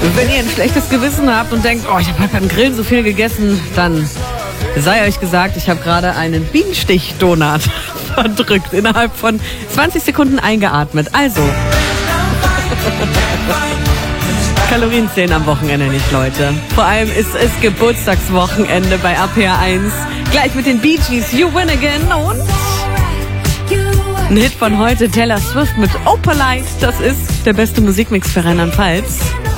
Wenn ihr ein schlechtes Gewissen habt und denkt, ich habe beim Grillen so viel gegessen, dann sei euch gesagt, ich habe gerade einen Bienenstich-Donut verdrückt, innerhalb von 20 Sekunden eingeatmet. Also, Kalorien zählen am Wochenende nicht, Leute. Vor allem ist es Geburtstagswochenende bei RPR 1. Gleich mit den Bee Gees, You Win Again und ein Hit von heute, Taylor Swift mit Opalite. Das ist der beste Musikmix für Rheinland-Pfalz.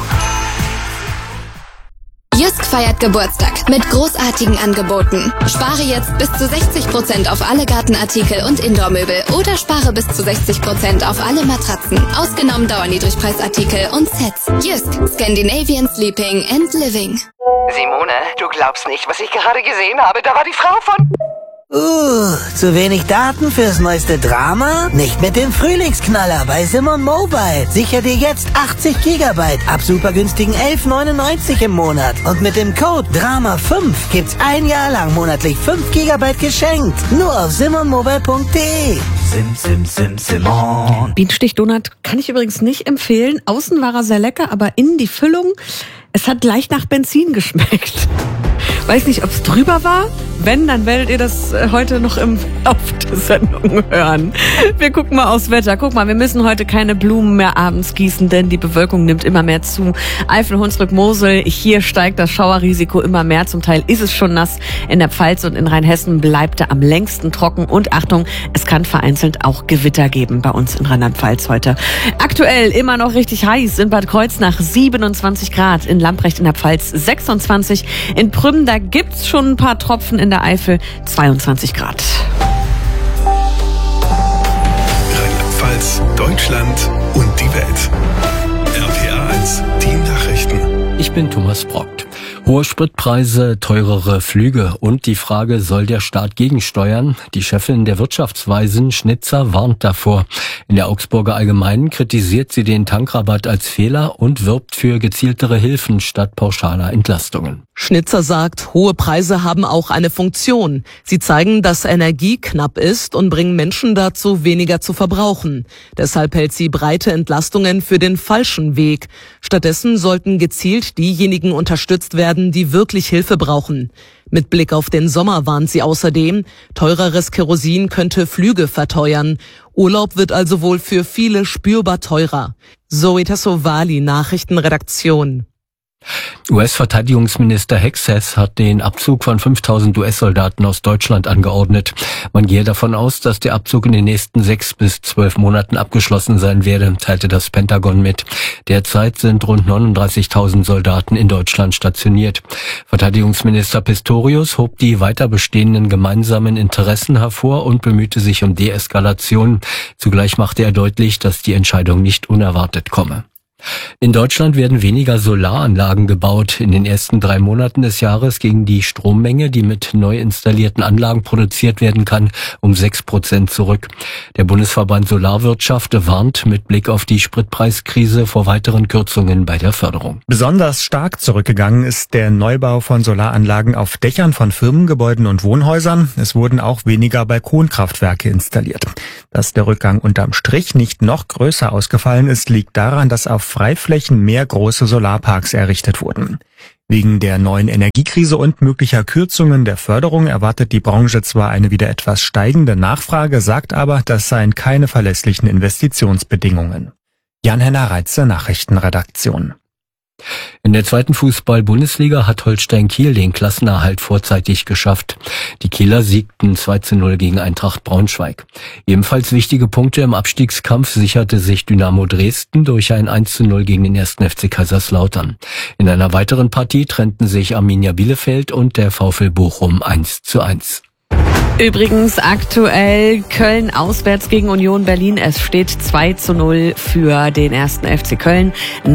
Jysk feiert Geburtstag mit großartigen Angeboten. Spare jetzt bis zu 60% auf alle Gartenartikel und Indoormöbel oder spare bis zu 60% auf alle Matratzen. Ausgenommen Dauerniedrigpreisartikel und Sets. Jysk, Scandinavian Sleeping and Living. Simone, du glaubst nicht, was ich gerade gesehen habe. Da war die Frau von... Zu wenig Daten fürs neueste Drama? Nicht mit dem Frühlingsknaller bei Simon Mobile. Sicher dir jetzt 80 GB ab super günstigen 11,99 im Monat. Und mit dem Code DRAMA5 gibt's ein Jahr lang monatlich 5 GB geschenkt. Nur auf simonmobile.de. Simon. Bienenstich-Donut kann ich übrigens nicht empfehlen. Außen war er sehr lecker, aber innen die Füllung, es hat leicht nach Benzin geschmeckt. Weiß nicht, ob es drüber war. Wenn, dann werdet ihr das heute noch im Lauf der Sendung hören. Wir gucken mal aufs Wetter. Guck mal, wir müssen heute keine Blumen mehr abends gießen, denn die Bewölkung nimmt immer mehr zu. Eifel, Hunsrück, Mosel, hier steigt das Schauerrisiko immer mehr. Zum Teil ist es schon nass. In der Pfalz und in Rheinhessen bleibt er am längsten trocken. Und Achtung, es kann vereinzelt auch Gewitter geben bei uns in Rheinland-Pfalz heute. Aktuell immer noch richtig heiß. In Bad Kreuznach 27 Grad. In Lamprecht in der Pfalz 26. In Prüm, da gibt's schon ein paar Tropfen. In der Eifel 22 Grad. Rheinland-Pfalz, Deutschland und die Welt. RPR 1, die Nachrichten. Ich bin Thomas Brockt. Hohe Spritpreise, teurere Flüge und die Frage, soll der Staat gegensteuern? Die Chefin der Wirtschaftsweisen, Schnitzer, warnt davor. In der Augsburger Allgemeinen kritisiert sie den Tankrabatt als Fehler und wirbt für gezieltere Hilfen statt pauschaler Entlastungen. Schnitzer sagt, hohe Preise haben auch eine Funktion. Sie zeigen, dass Energie knapp ist und bringen Menschen dazu, weniger zu verbrauchen. Deshalb hält sie breite Entlastungen für den falschen Weg. Stattdessen sollten gezielt diejenigen unterstützt werden, die wirklich Hilfe brauchen. Mit Blick auf den Sommer warnt sie außerdem, teureres Kerosin könnte Flüge verteuern. Urlaub wird also wohl für viele spürbar teurer. Zoe Tassovali, Nachrichtenredaktion. US-Verteidigungsminister Hexas hat den Abzug von 5000 US-Soldaten aus Deutschland angeordnet. Man gehe davon aus, dass der Abzug in den nächsten 6 bis 12 Monaten abgeschlossen sein werde, teilte das Pentagon mit. Derzeit sind rund 39.000 Soldaten in Deutschland stationiert. Verteidigungsminister Pistorius hob die weiter bestehenden gemeinsamen Interessen hervor und bemühte sich um Deeskalation. Zugleich machte er deutlich, dass die Entscheidung nicht unerwartet komme. In Deutschland werden weniger Solaranlagen gebaut. In den ersten 3 Monaten des Jahres ging die Strommenge, die mit neu installierten Anlagen produziert werden kann, um 6% zurück. Der Bundesverband Solarwirtschaft warnt mit Blick auf die Spritpreiskrise vor weiteren Kürzungen bei der Förderung. Besonders stark zurückgegangen ist der Neubau von Solaranlagen auf Dächern von Firmengebäuden und Wohnhäusern. Es wurden auch weniger Balkonkraftwerke installiert. Dass der Rückgang unterm Strich nicht noch größer ausgefallen ist, liegt daran, dass auf Freiflächen mehr große Solarparks errichtet wurden. Wegen der neuen Energiekrise und möglicher Kürzungen der Förderung erwartet die Branche zwar eine wieder etwas steigende Nachfrage, sagt aber, das seien keine verlässlichen Investitionsbedingungen. Jan-Henner Reitze, Nachrichtenredaktion. In der 2. Fußball-Bundesliga hat Holstein Kiel den Klassenerhalt vorzeitig geschafft. Die Kieler siegten 2:0 gegen Eintracht Braunschweig. Ebenfalls wichtige Punkte im Abstiegskampf sicherte sich Dynamo Dresden durch ein 1:0 gegen den 1. FC Kaiserslautern. In einer weiteren Partie trennten sich Arminia Bielefeld und der VfL Bochum 1:1. Übrigens aktuell Köln auswärts gegen Union Berlin. Es steht 2:0 für den 1. FC Köln.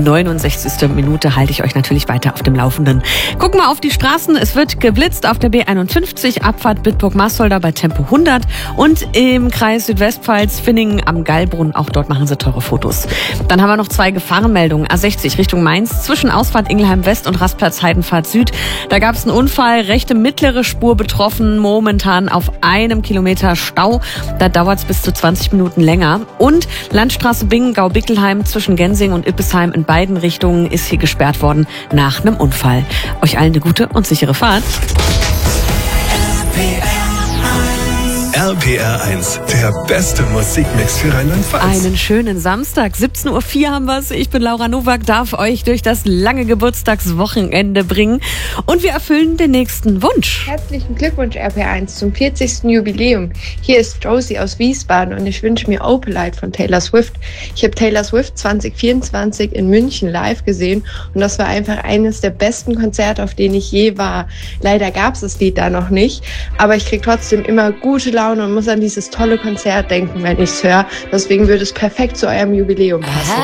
69. Minute halte ich euch natürlich weiter auf dem Laufenden. Gucken wir auf die Straßen. Es wird geblitzt auf der B51, Abfahrt Bitburg-Marsolder bei Tempo 100 und im Kreis Südwestpfalz Finningen am Gallbrunn. Auch dort machen sie teure Fotos. Dann haben wir noch 2 Gefahrenmeldungen. A60 Richtung Mainz zwischen Ausfahrt Ingelheim West und Rastplatz Heidenfahrt Süd. Da gab es einen Unfall, rechte mittlere Spur betroffen, momentan auf auf einem Kilometer Stau. Da dauert es bis zu 20 Minuten länger. Und Landstraße Bingen-Gau-Bickelheim zwischen Gensing und Ippesheim in beiden Richtungen ist hier gesperrt worden nach einem Unfall. Euch allen eine gute und sichere Fahrt. RPR 1, der beste Musikmix für Rheinland-Pfalz. Einen schönen Samstag, 17:04 haben wir's. Ich bin Laura Nowak, darf euch durch das lange Geburtstagswochenende bringen. Und wir erfüllen den nächsten Wunsch. Herzlichen Glückwunsch, RPR 1, zum 40. Jubiläum. Hier ist Josie aus Wiesbaden und ich wünsche mir Opalite von Taylor Swift. Ich habe Taylor Swift 2024 in München live gesehen und das war einfach eines der besten Konzerte, auf denen ich je war. Leider gab es das Lied da noch nicht, aber ich kriege trotzdem immer gute Laune und muss an dieses tolle Konzert denken, wenn ich es höre. Deswegen würde es perfekt zu eurem Jubiläum passen.